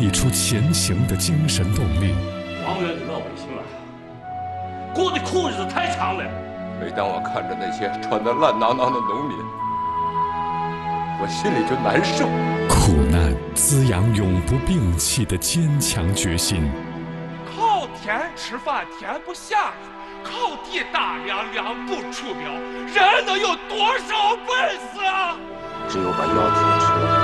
溢出前行的精神动力。 王源的老百姓啊，过的苦日子太长了。 每当我看着那些穿得烂囊囊的农民，我心里就难受。 苦难滋养永不摒弃的坚强决心。 靠天吃饭天不下雨，靠地打粮粮不出苗，人能有多少本事啊？ 只有把腰挺直，